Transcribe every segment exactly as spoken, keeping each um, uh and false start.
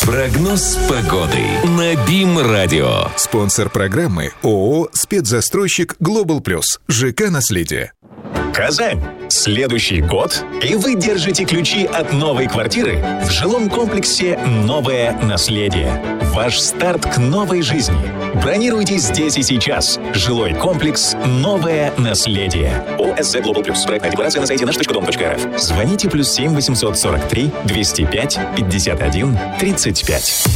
Прогноз погоды на БИМ-радио. Спонсор программы ООО «Спецзастройщик Глобал Плюс». ЖК «Наследие». Казань. Следующий год, и вы держите ключи от новой квартиры в жилом комплексе «Новое наследие». Ваш старт к новой жизни. Бронируйте здесь и сейчас. Жилой комплекс «Новое наследие». ОСЗ Global Plus. Проектная декларация на сайте наш точка дом точка рф. Звоните плюс семь восемьсот сорок три двести пять пятьдесят один тридцать пять.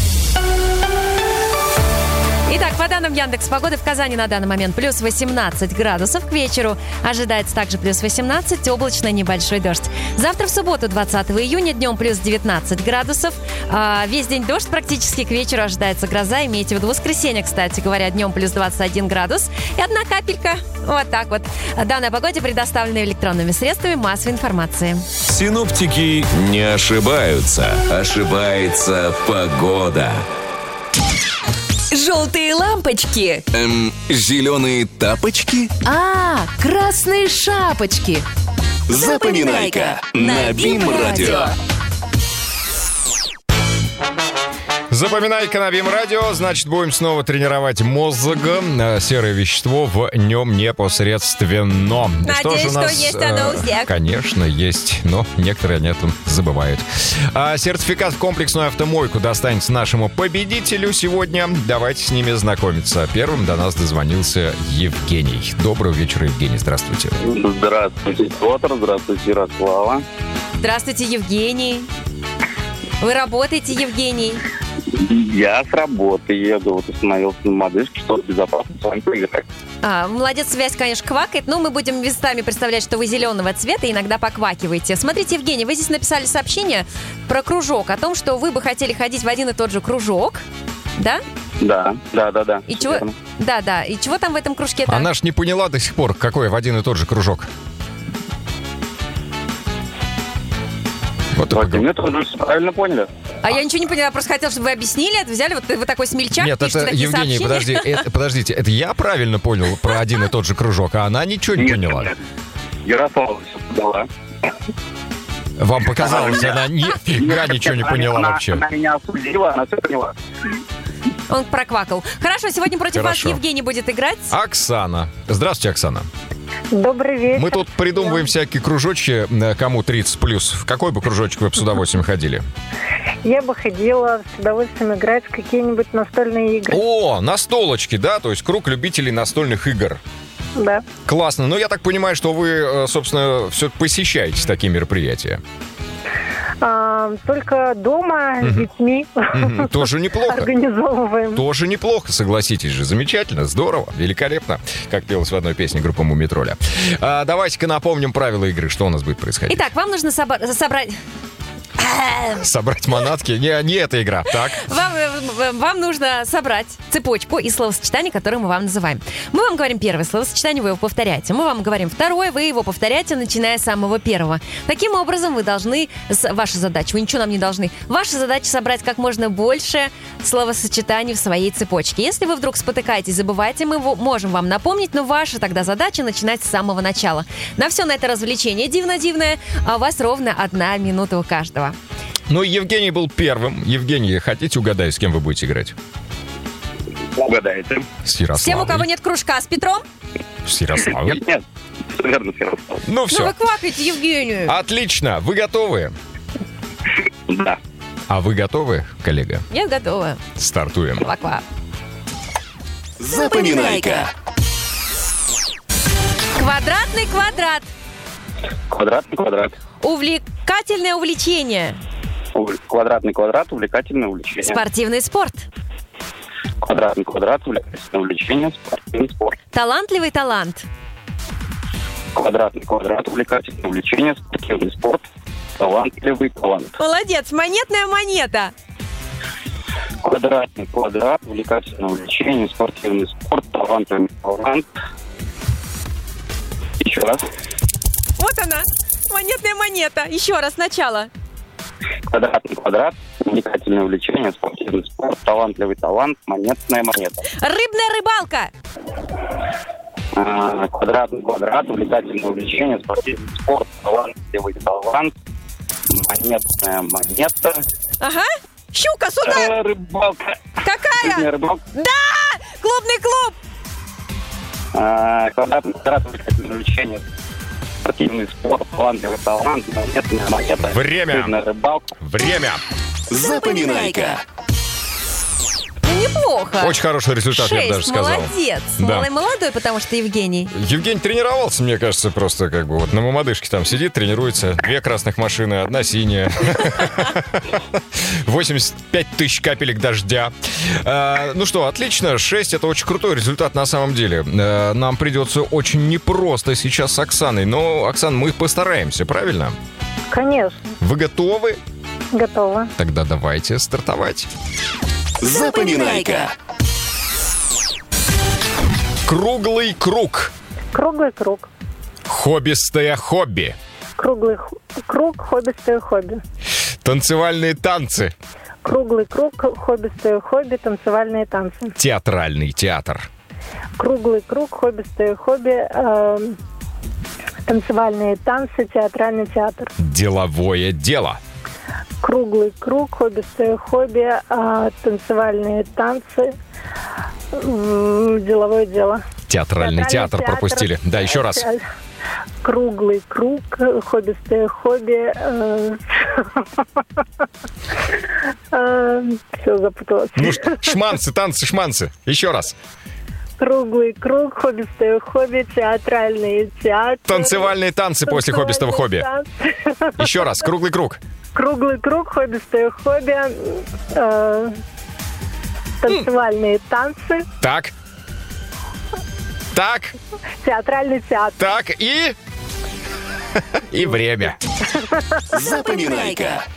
Итак, по данным Яндекс.Погоды, в Казани на данный момент плюс восемнадцать градусов. К вечеру ожидается также плюс восемнадцать, облачно небольшой дождь. Завтра в субботу, двадцатого июня, днем плюс девятнадцать градусов. А, весь день дождь практически, к вечеру ожидается гроза. Имейте в виду воскресенье, кстати говоря, днем плюс двадцать один градус. И одна капелька. Вот так вот. Данная погода предоставлена электронными средствами массовой информации. Синоптики не ошибаются. Ошибается погода. Желтые лампочки. Эм, зеленые тапочки? А, красные шапочки. Запоминай-ка на БИМ-радио. Запоминай-ка на БИМ-радио, значит, будем снова тренировать мозг. Серое вещество в нем непосредственно. Надеюсь, что, же у нас, что есть оно у всех. Конечно, есть, но некоторые об этом забывают. А сертификат в комплексную автомойку достанется нашему победителю сегодня. Давайте с ними знакомиться. Первым до нас дозвонился Евгений. Доброго вечера, Евгений, здравствуйте. Здравствуйте, Петр, здравствуйте, Ярослава. Здравствуйте, Евгений. Вы работаете, Евгений? Я с работы еду, вот остановился на модышке, чтобы безопасно с вами поиграть. А, молодец, связь, конечно, квакает, но мы будем местами представлять, что вы зеленого цвета и иногда поквакиваете. Смотрите, Евгений, вы здесь написали сообщение про кружок, о том, что вы бы хотели ходить в один и тот же кружок, да? Да, да, да, да. И чего? Верно. Да, да. И чего там в этом кружке-то? Она ж не поняла до сих пор, какой в один и тот же кружок. Вот Вадим, это вы все правильно поняли. А я ничего не поняла, я просто хотела, чтобы вы объяснили это, взяли, вот вы такой смельчак, Нет, пишете это, такие Евгений, сообщения. подожди, это, подождите, это я правильно понял про один и тот же кружок, а она ничего не Нет, поняла. нет. Ярослава все подала. Вам показалось, она нифига ничего не поняла она, вообще. Она меня осудила, она все поняла. Он проквакал. Хорошо, сегодня против Хорошо. вас Евгений будет играть. Оксана. Здравствуйте, Оксана. Добрый вечер. Мы тут придумываем всякие кружочки, э, кому тридцать плюс. В какой бы кружочек вы бы с удовольствием ходили? Я бы ходила с удовольствием играть в какие-нибудь настольные игры. О, настолочки, да? То есть круг любителей настольных игр. Да. Классно. Но я так понимаю, что вы, э, собственно, все посещаете такие мероприятия. А, только дома с детьми Мгм, Тоже неплохо. организовываем. Тоже неплохо, согласитесь же. Замечательно, здорово, великолепно. Как пелось в одной песне группы «Мумий-тролля». А, давайте-ка напомним правила игры. Что у нас будет происходить? Итак, вам нужно соба- собрать... Собрать манатки? Не, не эта игра. Так. Вам, э, вам нужно собрать цепочку из словосочетаний, которые мы вам называем. Мы вам говорим первое словосочетание, вы его повторяете. Мы вам говорим второе, вы его повторяете, начиная с самого первого. Таким образом, вы должны... Ваша задача, вы ничего нам не должны. Ваша задача собрать как можно больше словосочетаний в своей цепочке. Если вы вдруг спотыкаетесь, забываете, мы его можем вам напомнить, но ваша тогда задача начинать с самого начала. На все на это развлечение дивно-дивное, а у вас ровно одна минута у каждого. Ну, Евгений был первым. Евгений, хотите угадать, с кем вы будете играть? Угадайте. С Ярославой. Всем, у кого нет кружка, с Петром? С Ярославой. Нет, нет. Все верно, все верно. Ну, Ну все. вы квакаете, Евгений. Отлично. Вы готовы? Да. А вы готовы, коллега? Я готова. Стартуем. Ква-ква. Запоминай-ка. Квадратный квадрат. Квадратный квадрат. Увлекательное увлечение. Ув- Квадратный квадрат, увлекательное увлечение. Спортивный спорт. Квадратный квадрат, увлекательное увлечение, спортивный спорт. Талантливый талант. Квадратный квадрат, увлекательное увлечение, спортивный спорт, талантливый талант. Молодец, монетная монета. Квадратный квадрат, увлекательное увлечение, спортивный спорт, талантливый талант. Еще раз. Вот она, монетная монета. Еще раз, сначала. Квадратный квадрат, увлекательное увлечение, спортивный спорт, талантливый талант, монетная монета. Рыбная рыбалка. А, Квадратный квадрат, увлекательное увлечение, спортивный спорт, талантливый талант, монетная монета. Ага. Щука, сюда! Э, Рыбалка. Какая? Летняя рыбалка. Да! Клубный клуб! А, Квадратный квадрат, увлекательное развлечение. Спортивный спорт, талантливый талант, монетная монета. Время. Летняя рыбалка. Время. Запоминайка. Ну, неплохо. Очень хороший результат, я бы даже Шесть, сказал. молодец. Да. Малый молодой, потому что Евгений. Евгений тренировался, мне кажется, просто как бы вот на мамадышке там сидит, тренируется. Две красных машины, одна синяя. восемьдесят пять тысяч капелек дождя. А, ну что, отлично. шесть — это очень крутой результат на самом деле. А, нам придется очень непросто сейчас с Оксаной. Но, Оксан, мы постараемся, правильно? Конечно, Вы готовы? готова. Тогда давайте стартовать. Запоминайка. Круглый круг. Круглый круг. Хоббистое хобби. Круглый х- круг, хоббистое хобби. Танцевальные танцы. Круглый круг, хоббистое хобби, танцевальные танцы. Театральный театр. Круглый круг, хоббистое хобби, эм, танцевальные танцы, театральный театр. Деловое дело. Круглый круг, хоббистое хобби, э, танцевальные танцы, м, деловое дело. Театральный Театральный театр театр. пропустили. Да, еще раз. Э, Круглый круг, хоббистое хобби. Все, запуталась. Ну что, шманцы, танцы, шманцы. Еще раз. Круглый круг, хоббистое хобби, театральный театр. Танцевальные танцы после хоббистого хобби. Танцевальные танцы. Еще раз. Круглый круг. Круглый круг, хоббистое хобби. э, Танцевальные танцы. Так. Так. Театральный театр. Так. И... И время. Запоминайка.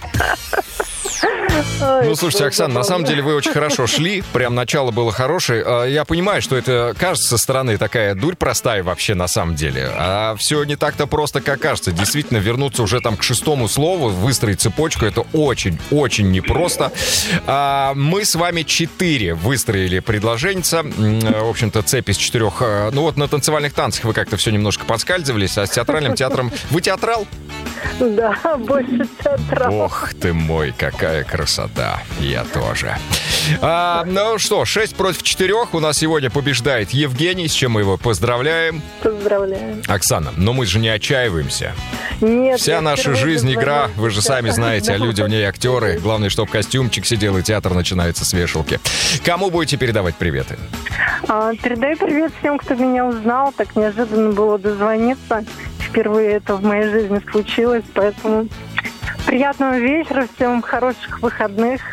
Ой, Ну, слушайте, что Оксана, на за самом деле вы очень хорошо шли. Прям начало было хорошее. А, Я понимаю, что это кажется со стороны такая дурь простая вообще на самом деле. А все не так-то просто, как кажется. Действительно, вернуться уже там к шестому слову, выстроить цепочку, это очень-очень непросто. А, Мы с вами четыре выстроили предложенца. М, В общем-то, цепь из четырех. А, Ну вот на танцевальных танцах вы как-то все немножко подскальзывались, а с театральным театром... Вы театрал? Да, больше театрал. Ох ты мой, какая красота. Я тоже. А, ну что, шесть против четырех. У нас сегодня побеждает Евгений, с чем мы его поздравляем. Поздравляем. Оксана, но мы же не отчаиваемся. Нет, Вся я наша впервые жизнь игра, дозвонилась. вы же сами знаете, а люди в ней актеры. Главное, чтобы костюмчик сидел, и театр начинается с вешалки. Кому будете передавать приветы? А, передай привет всем, кто меня узнал. Так неожиданно было дозвониться. Впервые это в моей жизни случилось, поэтому приятного вечера, всем хороших выходных.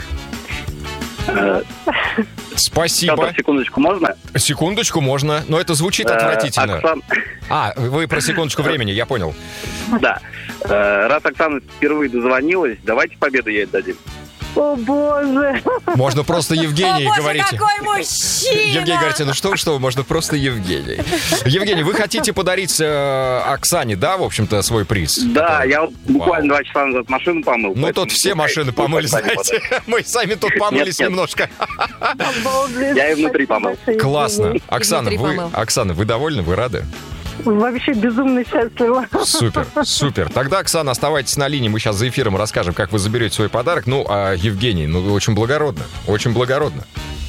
Э, Спасибо. Петр, секундочку, можно? Секундочку можно, но это звучит Э, отвратительно. Оксан- А, вы про секундочку времени, я понял. Да. Э, Раз Оксана впервые дозвонилась, давайте победу ей отдадим. О, боже! Можно просто Евгений О, боже, говорите. какой мужчина! Евгений, говорите, ну что, что, можно просто Евгений. Евгений, вы хотите подарить э, Оксане, да, в общем-то, свой приз? Да, Это- я вот буквально два часа назад машину помыл. Ну, поэтому- тут все машины помыли, Оксане знаете. Мы сами тут помылись Нет, нет. немножко. Обалдеть. Я и внутри Спасибо помыл. большое, Классно. Евгений. Оксана, Внутри вы, помыл. Оксана, вы довольны, вы рады? Вообще безумно счастлива. Супер, супер. Тогда, Оксана, оставайтесь на линии. Мы сейчас за эфиром расскажем, как вы заберете свой подарок. Ну, а Евгений, ну, очень благородно. Очень благородно.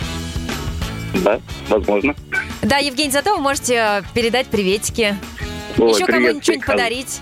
Да, возможно. Да, Евгений, зато вы можете э, передать приветики. Ой, Еще привет кому-нибудь всей что-нибудь Каз- подарить.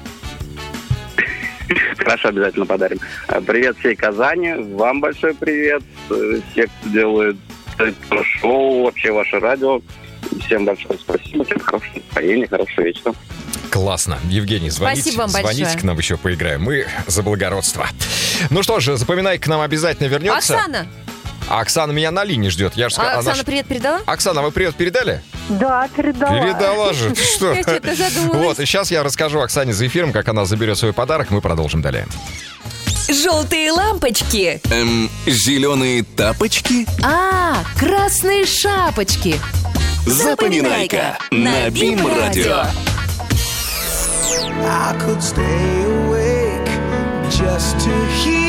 Хорошо, обязательно подарим. А, Привет всей Казани, вам большой привет. Э, Все, кто делает это шоу, вообще ваше радио. Всем большое спасибо, всем хорошего настроения, хорошего вечера. Классно. Евгений, звоните. Спасибо вам большое. Звоните к нам еще поиграем. Мы за благородство. Ну что ж, запоминай, к нам обязательно вернется. Оксана! А Оксана меня на линии ждет. Я же ска- А она Оксана ж- привет передала? Оксана, вы привет передали? Да, передала. Передала же. Ты что? Я что-то задумалась. Вот, и сейчас я расскажу Оксане за эфиром, как она заберет свой подарок. Мы продолжим далее. Желтые лампочки. Эм, зеленые тапочки. А, красные шапочки. Запоминайка. На БИМ-радио. I could stay awake just to hear